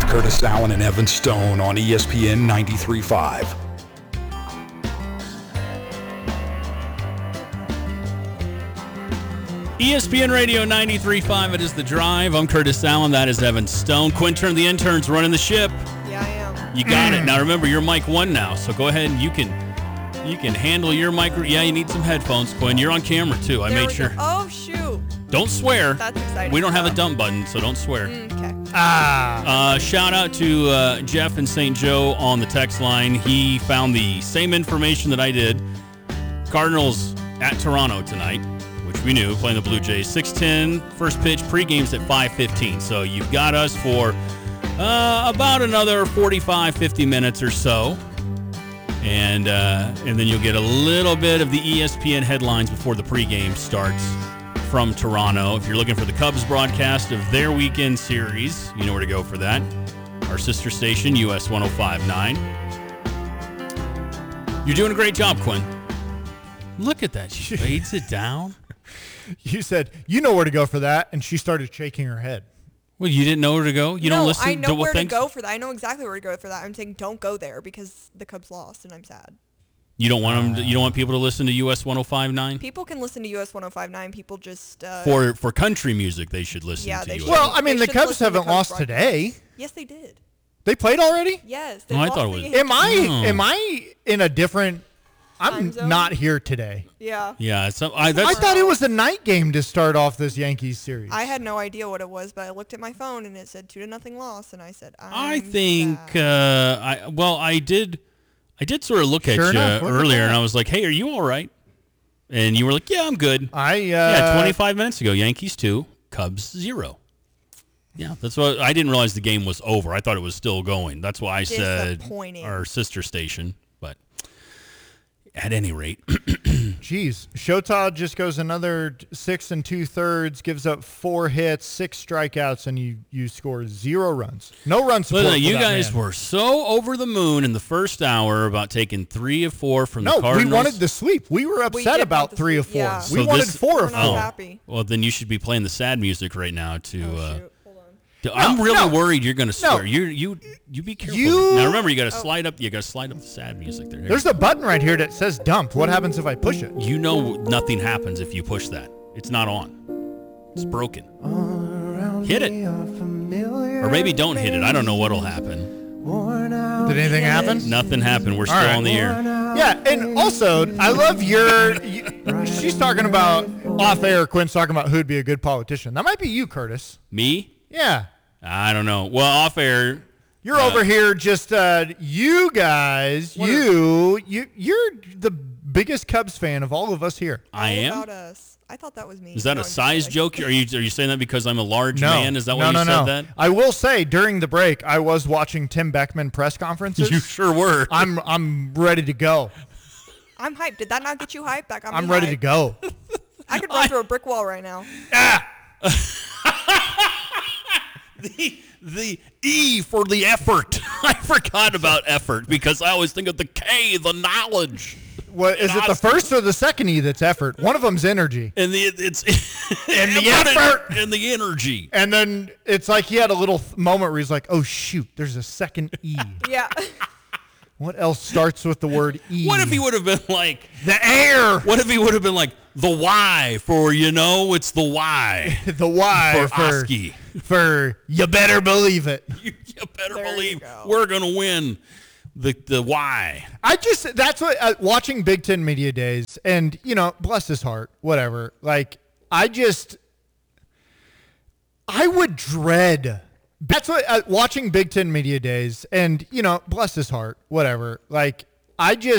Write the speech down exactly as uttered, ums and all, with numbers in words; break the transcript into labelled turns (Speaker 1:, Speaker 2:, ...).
Speaker 1: Curtis Allen and Evan Stone on E S P N ninety-three point five.
Speaker 2: E S P N Radio ninety-three point five, it is The Drive. I'm Curtis Allen, that is Evan Stone. Quintern, the intern's running the ship.
Speaker 3: Yeah, I am.
Speaker 2: You got it. Now remember, you're mic one now, so go ahead and you can you can handle your micro. Yeah, you need some headphones, Quinn. You're on camera, too. I
Speaker 3: There
Speaker 2: made
Speaker 3: we
Speaker 2: sure.
Speaker 3: go. Oh, shoot.
Speaker 2: Don't swear.
Speaker 3: That's exciting.
Speaker 2: We don't have a
Speaker 3: though.
Speaker 2: dump button, so don't swear.
Speaker 3: Mm, okay.
Speaker 4: Ah.
Speaker 2: Uh, shout out to uh, Jeff in Saint Joe on the text line. He found the same information that I did. Cardinals at Toronto tonight, which we knew, playing the Blue Jays. six ten, first pitch, pre-game's at five fifteen. So you've got us for uh, about another forty-five, fifty minutes or so. And uh, and then you'll get a little bit of the E S P N headlines before the pregame starts from Toronto. If you're looking for the Cubs broadcast of their weekend series, you know where to go for that. Our sister station, U S one oh five point nine. You're doing a great job, Quinn. Look at that. She fades it down.
Speaker 4: You said, you know where to go for that, and she started shaking her head.
Speaker 2: Well, you didn't know where to go? You
Speaker 3: no,
Speaker 2: don't listen
Speaker 3: I know
Speaker 2: to
Speaker 3: where
Speaker 2: what
Speaker 3: to
Speaker 2: things?
Speaker 3: go for that. I know exactly where to go for that. I'm saying don't go there because the Cubs lost, and I'm sad.
Speaker 2: You don't want them to, you don't want people to listen to U S one oh five point nine?
Speaker 3: People can listen to U S one oh five point nine. People just... Uh,
Speaker 2: For for country music, they should listen
Speaker 3: Yeah,
Speaker 2: to
Speaker 3: they
Speaker 2: U S.
Speaker 3: should.
Speaker 4: Well, I mean,
Speaker 3: They
Speaker 4: the
Speaker 3: should
Speaker 4: Cubs
Speaker 3: listen to the
Speaker 4: haven't
Speaker 3: Cubs
Speaker 4: lost
Speaker 3: broadcast.
Speaker 4: today.
Speaker 3: Yes, they did.
Speaker 4: They played already?
Speaker 3: Yes. They
Speaker 2: Oh, I
Speaker 3: lost
Speaker 2: thought it
Speaker 3: the
Speaker 2: was-
Speaker 3: game.
Speaker 4: Am I
Speaker 2: Oh.
Speaker 4: am I in a different... I'm
Speaker 3: Time zone?
Speaker 4: not here today.
Speaker 3: Yeah.
Speaker 2: Yeah, so I,
Speaker 4: I
Speaker 2: that's,
Speaker 4: thought it was a night game to start off this Yankees series.
Speaker 3: I had no idea what it was, but I looked at my phone and it said two to nothing loss, and I said, I'm
Speaker 2: I think
Speaker 3: sad.
Speaker 2: uh, I well I did I did sort of look
Speaker 4: Sure
Speaker 2: at you
Speaker 4: enough, look at
Speaker 2: earlier, and
Speaker 4: that.
Speaker 2: I was like, "Hey, are you all right?" And you were like, "Yeah, I'm good."
Speaker 4: I, uh...
Speaker 2: yeah, twenty-five minutes ago, Yankees two, Cubs zero. Yeah, that's what I didn't realize the game was over. I thought it was still going. That's why I said
Speaker 3: Disappointing.
Speaker 2: our sister station. But at any rate,
Speaker 4: Jeez. Shota just goes another six and two thirds, gives up four hits, six strikeouts, and you, you score zero runs. No run support.
Speaker 2: listen,
Speaker 4: for
Speaker 2: you
Speaker 4: that
Speaker 2: guys
Speaker 4: man.
Speaker 2: were so over the moon in the first hour about taking three of four from
Speaker 4: No,
Speaker 2: the Cardinals.
Speaker 4: we wanted the sweep. We were
Speaker 3: We
Speaker 4: upset
Speaker 3: did
Speaker 4: about
Speaker 3: want the
Speaker 4: three
Speaker 3: sweep,
Speaker 4: of four.
Speaker 3: yeah.
Speaker 4: We
Speaker 2: So
Speaker 4: wanted
Speaker 2: this-
Speaker 4: four
Speaker 3: We're
Speaker 4: of
Speaker 3: not
Speaker 4: four.
Speaker 3: happy.
Speaker 2: Well, then you should be playing the sad music right now to.
Speaker 3: Oh,
Speaker 2: uh,
Speaker 3: shoot. Hold on.
Speaker 2: I'm
Speaker 4: No,
Speaker 2: really
Speaker 4: no.
Speaker 2: worried you're going to
Speaker 4: No.
Speaker 2: swear. You you you be careful.
Speaker 4: You-
Speaker 2: now remember, you got to
Speaker 3: Oh.
Speaker 2: slide up. You got to slide up the sad music there.
Speaker 4: There's a button right here that says dump. What happens if I push it?
Speaker 2: You know nothing happens if you push that. It's not on. It's broken. Hit it, or maybe don't hit it. I don't know what'll happen.
Speaker 4: Did anything happen?
Speaker 2: Nothing happened. We're still
Speaker 4: right.
Speaker 2: on the air.
Speaker 4: Yeah, and also, I love your... You, she's talking about, off air, Quinn's talking about who'd be a good politician. That might be you, Curtis.
Speaker 2: Me?
Speaker 4: Yeah.
Speaker 2: I don't know. Well, off air.
Speaker 4: You're
Speaker 2: Uh,
Speaker 4: over here just, uh, you guys,
Speaker 2: What
Speaker 4: you, you, you're the biggest Cubs fan of all of us here.
Speaker 2: I
Speaker 3: All
Speaker 2: am.
Speaker 3: About us. I thought that was me.
Speaker 2: Is that
Speaker 3: No,
Speaker 2: a
Speaker 3: I'm just
Speaker 2: size
Speaker 3: kidding.
Speaker 2: joke? Are you are you saying that because I'm a large
Speaker 4: No.
Speaker 2: man? Is that why
Speaker 4: no,
Speaker 2: you
Speaker 4: no,
Speaker 2: said
Speaker 4: no.
Speaker 2: that?
Speaker 4: I will say, during the break, I was watching Tim Beckman press conferences.
Speaker 2: You sure were.
Speaker 4: I'm, I'm ready to go.
Speaker 3: I'm hyped. Did that not get you hyped? That got me
Speaker 4: I'm ready to
Speaker 3: hyped.
Speaker 4: go.
Speaker 3: I could run through a brick wall right now.
Speaker 2: The the E for the effort. I forgot about effort because I always think of the K, the knowledge.
Speaker 4: What is it? The first or the second E that's effort? One of them's energy,
Speaker 2: And the it's
Speaker 4: And the effort.
Speaker 2: and the energy.
Speaker 4: and then it's like he had a little th- moment where he's like, "Oh shoot, there's a second E.
Speaker 3: Yeah.
Speaker 4: What else starts with the word E?
Speaker 2: What if he would have been like
Speaker 4: the air,
Speaker 2: what if he would have been like the Y for you know it's the Y
Speaker 4: the Y
Speaker 2: for
Speaker 4: for
Speaker 2: Oski.
Speaker 4: for you better believe it."
Speaker 2: You, you better
Speaker 3: There you
Speaker 2: believe
Speaker 3: go.
Speaker 2: we're gonna win the the Y.
Speaker 4: I just that's what uh, watching Big Ten Media Days, and you know, bless his heart, whatever. Like I just, I would dread. That's what uh, watching Big Ten Media Days, and you know, bless his heart, whatever. Like I just.